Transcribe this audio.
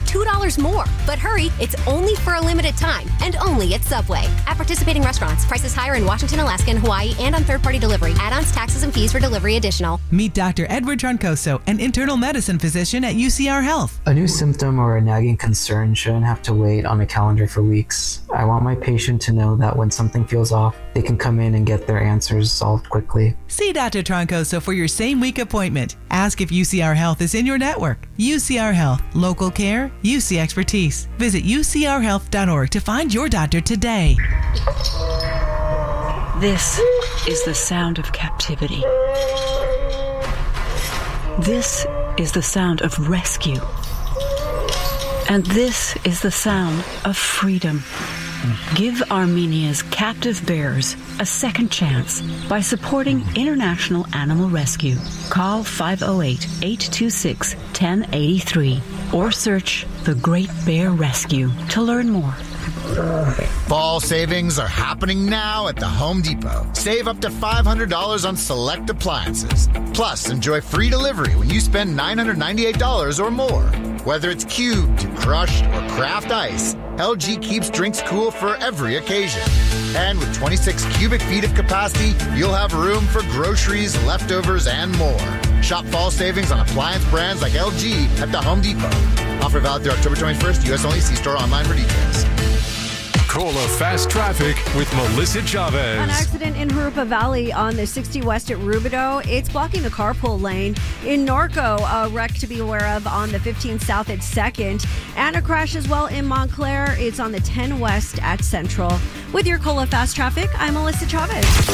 $2 more. But hurry, it's only for a limited time and only at Subway. At participating restaurants, prices higher in Washington, Alaska, and Hawaii, and on third-party delivery. Add-ons, taxes, and fees for delivery additional. Meet Dr. Edward Troncoso, an internal medicine physician at UCR Health. A new symptom or a nagging concern shouldn't have to wait on a calendar for weeks. I want my patient to know that when something feels off, they can come in and get their answers solved quickly. See Dr. Troncoso for your same-week appointment. Ask if UCR Health is in your network. UCR Health. Local care, UC expertise. Visit ucrhealth.org to find your doctor today. This is the sound of captivity. This is the sound of rescue. And this is the sound of freedom. Give Armenia's captive bears a second chance by supporting International Animal Rescue. Call 508-826-1083 or search The Great Bear Rescue to learn more. Fall savings are happening now at the Home Depot. Save up to $500 on select appliances. Plus, enjoy free delivery when you spend $998 or more. Whether it's cubed, crushed, or craft ice, LG keeps drinks cool for every occasion. And with 26 cubic feet of capacity, you'll have room for groceries, leftovers, and more. Shop fall savings on appliance brands like LG at the Home Depot. Offer valid through October 21st. U.S. only. See store online for details. Cola Fast Traffic with Melissa Chavez. An accident in Jurupa Valley on the 60 West at Rubidoux. It's blocking the carpool lane. In Norco, a wreck to be aware of on the 15 South at 2nd. And a crash as well in Montclair. It's on the 10 West at Central. With your Cola Fast Traffic, I'm Melissa Chavez.